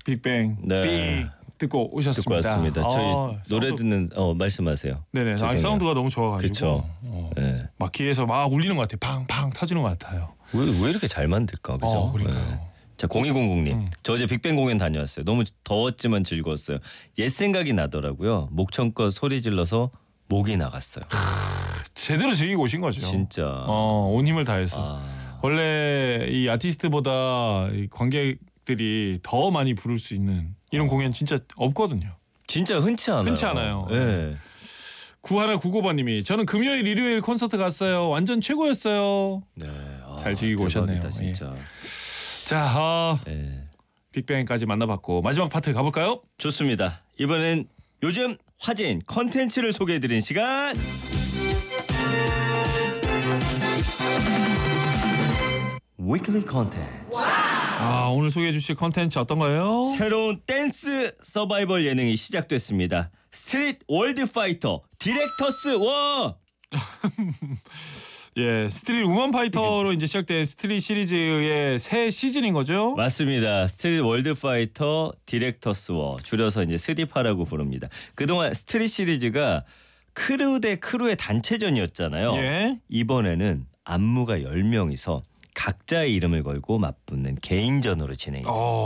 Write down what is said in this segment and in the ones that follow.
빅뱅 네. 빅 듣고 오셨습니다. 듣고 왔습니다. 저희 노래 사운드... 듣는 말씀하세요. 네네. 사운드가 너무 좋아가지고. 그렇죠. 네. 막 귀에서 막 울리는 것 같아요. 팡팡 터지는 것 같아요. 왜 이렇게 잘 만들까, 그죠? 그러니까요. 네. 자, 0200님. 저 어제 빅뱅 공연 다녀왔어요. 너무 더웠지만 즐거웠어요. 옛 생각이 나더라고요. 목청껏 소리 질러서 목이 나갔어요. 제대로 즐기고 오신 거죠. 진짜. 온 힘을 다해서. 원래 이 아티스트보다 이 관객들이 더 많이 부를 수 있는 이런 공연 진짜 없거든요. 진짜 흔치 않아요. 흔치 않아요. 네. 9199번님이 저는 금요일 일요일 콘서트 갔어요. 완전 최고였어요. 네. 잘 즐기고 오셨네요. 진짜. 자, 네. 빅뱅까지 만나봤고 마지막 파트 가볼까요? 좋습니다. 이번엔 요즘 화제인 컨텐츠를 소개해드리는 시간. 위클리 컨텐츠. 오늘 소개해 주실 컨텐츠 어떤 거예요? 새로운 댄스 서바이벌 예능이 시작됐습니다. 스트릿 월드 파이터 디렉터스 워. 예, 스트릿 우먼 파이터로 이제 시작된 스트릿 시리즈의 새 시즌인 거죠? 맞습니다. 스트릿 월드 파이터 디렉터스 워, 줄여서 이제 스디파라고 부릅니다. 그동안 스트릿 시리즈가 크루 대 크루의 단체전이었잖아요. 예. 이번에는 안무가 10명이서 각자의 이름을 걸고 맞붙는 개인전으로 진행이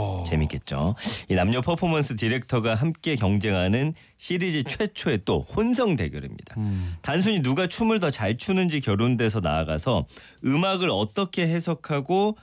재밌겠죠. 이 남녀 퍼포먼스 디렉터가 함께 경쟁하는 시리즈 최초의 또 혼성 대결입니다. 단순히 누가 춤을 더 잘 추는지 겨룬데서 나아가서 음악을 어떻게 해석하고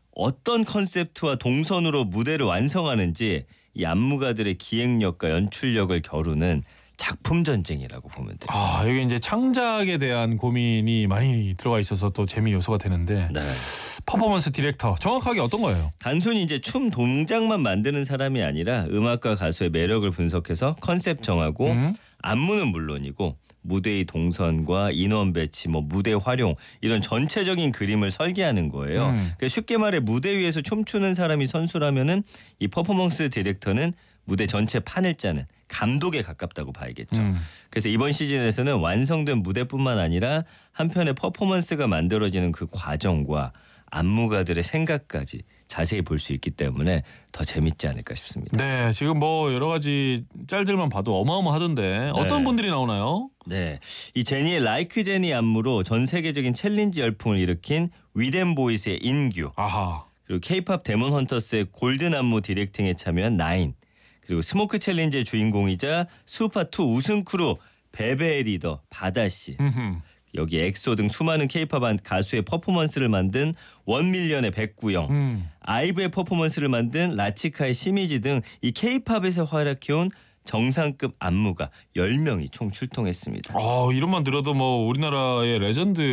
어떤 컨셉트와 동선으로 무대를 완성하는지 이 안무가들의 기획력과 연출력을 겨루는 작품 전쟁이라고 보면 돼요. 여기 이제 창작에 대한 고민이 많이 들어가 있어서 또 재미 요소가 되는데. 네. 퍼포먼스 디렉터 정확하게 어떤 거예요? 단순히 이제 춤 동작만 만드는 사람이 아니라 음악과 가수의 매력을 분석해서 컨셉 정하고 안무는 물론이고 무대의 동선과 인원 배치, 무대 활용 이런 전체적인 그림을 설계하는 거예요. 그러니까 쉽게 말해 무대 위에서 춤추는 사람이 선수라면은 이 퍼포먼스 디렉터는 무대 전체 판을 짜는 감독에 가깝다고 봐야겠죠. 그래서 이번 시즌에서는 완성된 무대뿐만 아니라 한편의 퍼포먼스가 만들어지는 그 과정과 안무가들의 생각까지 자세히 볼 수 있기 때문에 더 재밌지 않을까 싶습니다. 네, 지금 여러 가지 짤들만 봐도 어마어마하던데 어떤 분들이 나오나요? 네, 이 제니의 라이크 제니 안무로 전 세계적인 챌린지 열풍을 일으킨 위덴보이스의 인규, 그리고 K-팝 데몬 헌터스의 골든 안무 디렉팅에 참여한 나인, 그리고 스모크 챌린지의 주인공이자 수파2 우승 크루 베베의 리더 바다씨, 여기 엑소 등 수많은 K-팝 가수의 퍼포먼스를 만든 원밀리언의 백구영, 아이브의 퍼포먼스를 만든 라치카의 시미지 등 이 K-팝에서 활약해온 정상급 안무가 10명이 총 출동했습니다. 이름만 들어도 우리나라의 레전드